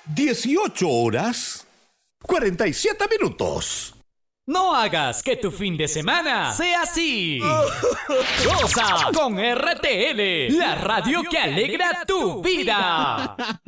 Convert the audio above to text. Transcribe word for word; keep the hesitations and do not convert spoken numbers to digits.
dieciocho horas, cuarenta y siete minutos. No hagas que tu fin de semana sea así. Goza con R T L, la radio que alegra tu vida.